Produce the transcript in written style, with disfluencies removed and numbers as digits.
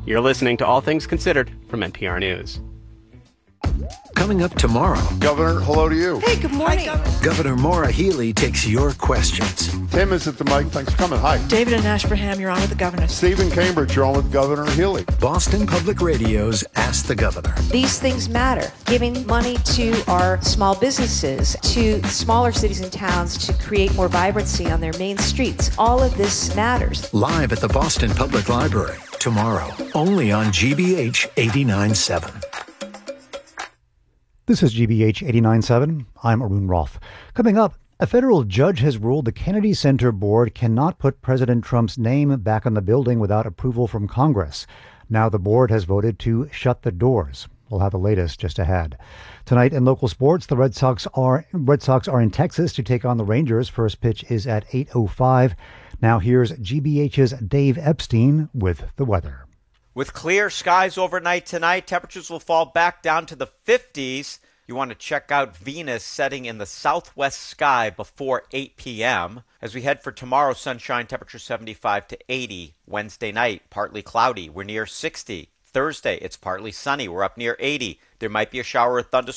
You're listening to All Things Considered from NPR News. Coming up tomorrow. Governor, hello to you. Hey, good morning. Hi, Governor Maura Healey takes your questions. Tim is at the mic. Thanks for coming. Hi. David in Ashburnham, you're on with the governor. Stephen Cambridge, you're on with Governor Healey. Boston Public Radio's Ask the Governor. These things matter. Giving money to our small businesses, to smaller cities and towns to create more vibrancy on their main streets. All of this matters. Live at the Boston Public Library tomorrow, only on GBH 89.7. This is GBH 89.7. I'm Arun Roth. Coming up, a federal judge has ruled the Kennedy Center Board cannot put President Trump's name back on the building without approval from Congress. Now the board has voted to shut the doors. We'll have the latest just ahead. Tonight in local sports, the Red Sox are in Texas to take on the Rangers. First pitch is at 8:05. Now here's GBH's Dave Epstein with the weather. With clear skies overnight tonight, temperatures will fall back down to the 50s. You want to check out Venus setting in the southwest sky before 8 p.m. As we head for tomorrow, sunshine, temperature 75 to 80. Wednesday night, partly cloudy. We're near 60. Thursday, it's partly sunny. We're up near 80. There might be a shower or thunderstorm